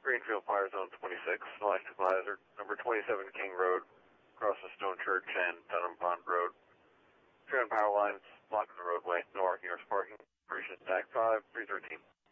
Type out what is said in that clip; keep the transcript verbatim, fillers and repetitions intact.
Greenfield Fire Zone twenty-six, electrical hazard, number twenty-seven King Road, across the Stone Church and Dunham Pond Road. Trend power lines blocking the roadway, no arguers parking. Operation Stack five, three thirteen.